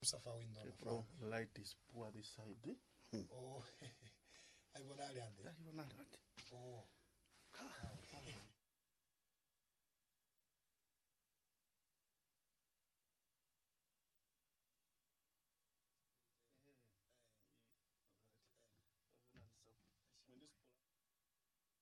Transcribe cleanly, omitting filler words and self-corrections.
Safa window. Bro, light is poor this side. Oh, I want to. Oh.